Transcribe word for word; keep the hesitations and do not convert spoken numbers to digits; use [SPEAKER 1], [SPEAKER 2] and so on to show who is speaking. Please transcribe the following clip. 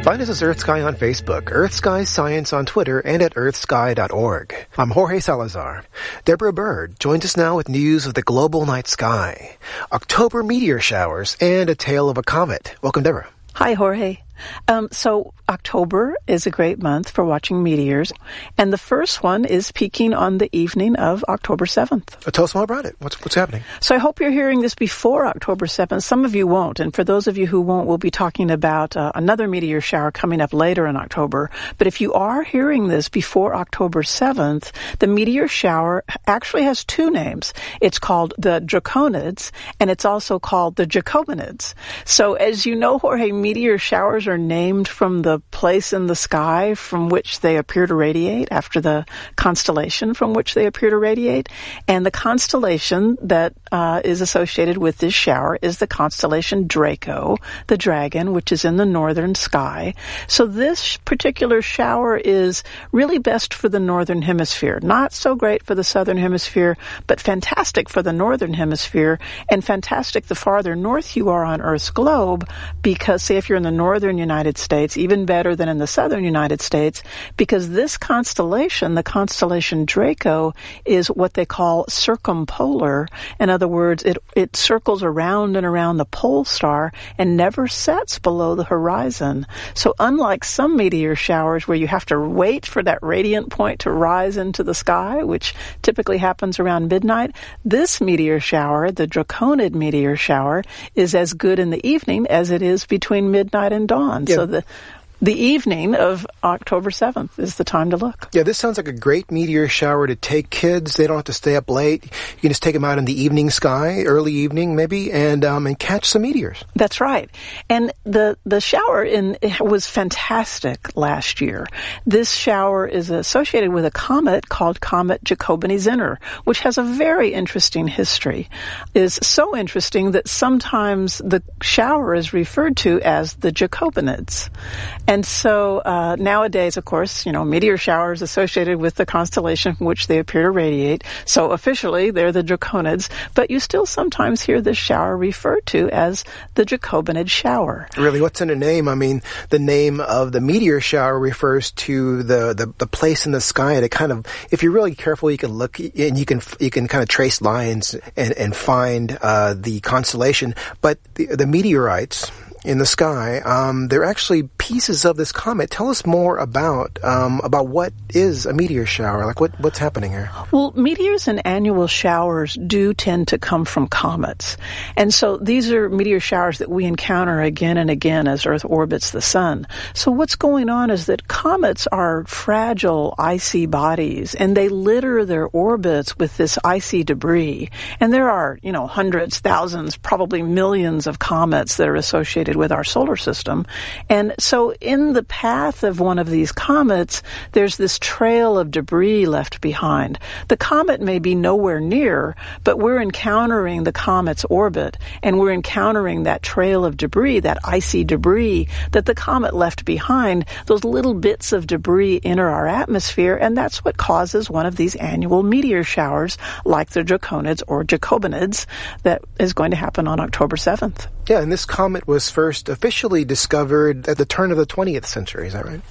[SPEAKER 1] Find us as Earth Sky on Facebook, Earth Sky Science on Twitter, and at earth sky dot org. I'm Jorge Salazar. Deborah Bird joins us now with news of the global night sky, October meteor showers, and a tale of a comet. Welcome, Deborah.
[SPEAKER 2] Hi, Jorge. Um, so October is a great month for watching meteors, and the first one is peaking on the evening of October seventh.
[SPEAKER 1] Uh, tell us more about it. What's what's happening?
[SPEAKER 2] So I hope you're hearing this before October seventh. Some of you won't, and for those of you who won't, we'll be talking about uh, another meteor shower coming up later in October. But if you are hearing this before October seventh, the meteor shower actually has two names. It's called the Draconids, and it's also called the Jacobinids. So as you know, Jorge, meteor showers are named from the place in the sky from which they appear to radiate, after the constellation from which they appear to radiate. And the constellation that uh, is associated with this shower is the constellation Draco, the dragon, which is in the northern sky. So this particular shower is really best for the northern hemisphere. Not so great for the southern hemisphere, but fantastic for the northern hemisphere, and fantastic the farther north you are on Earth's globe, because say if you're in the northern United States, even better than in the southern United States, because this constellation, the constellation Draco, is what they call circumpolar. In other words, it it circles around and around the pole star and never sets below the horizon. So unlike some meteor showers where you have to wait for that radiant point to rise into the sky, which typically happens around midnight, this meteor shower, the Draconid meteor shower, is as good in the evening as it is between midnight and dawn. Yeah. So the The evening of October seventh is the time to look.
[SPEAKER 1] Yeah, this sounds like a great meteor shower to take kids. They don't have to stay up late. You can just take them out in the evening sky, early evening maybe, and um, and catch some meteors.
[SPEAKER 2] That's right. And the, the shower in was fantastic last year. This shower is associated with a comet called Comet Giacobini-Zinner, which has a very interesting history. It is so interesting that sometimes the shower is referred to as the Jacobinids. And so uh, nowadays, of course, you know, meteor showers associated with the constellation from which they appear to radiate. So officially, they're the Draconids, but you still sometimes hear this shower referred to as the Jacobinid shower.
[SPEAKER 1] Really, what's in the name? I mean, the name of the meteor shower refers to the, the, the place in the sky. And it kind of, if you're really careful, you can look and you can you can kind of trace lines and, and find uh, the constellation. But the, the meteorites in the sky, um, they're actually pieces of this comet. Tell us more about um, about what is a meteor shower. Like what what's happening here?
[SPEAKER 2] Well, meteors and annual showers do tend to come from comets, and so these are meteor showers that we encounter again and again as Earth orbits the sun. So what's going on is that comets are fragile, icy bodies, and they litter their orbits with this icy debris. And there are, you know, hundreds, thousands, probably millions of comets that are associated with our solar system. And so in the path of one of these comets, there's this trail of debris left behind. The comet may be nowhere near, but we're encountering the comet's orbit, and we're encountering that trail of debris, that icy debris that the comet left behind. Those little bits of debris enter our atmosphere, and that's what causes one of these annual meteor showers, like the Draconids or Jacobinids, that is going to happen on October seventh.
[SPEAKER 1] Yeah, and this comet was first officially discovered at the turn of the twentieth century, is that right?